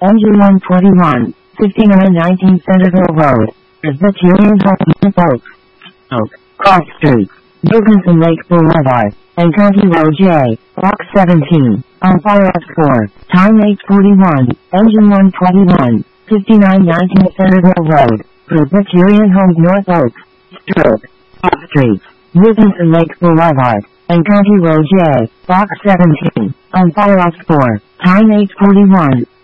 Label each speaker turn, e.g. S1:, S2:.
S1: Engine 121, 5919 Centerville Road, Presbyterian Home, Oak, Cross Street, Wilkinson Lake Boulevard, and County Road J, Block 17, on fire at 4, time 8:41, Engine 121, 5919 Centerville Road, Presbyterian Home, North Oak, Cross Street, Wilkinson Lake Boulevard, and County Road J, Block 17, on fire at 4, time 8:41.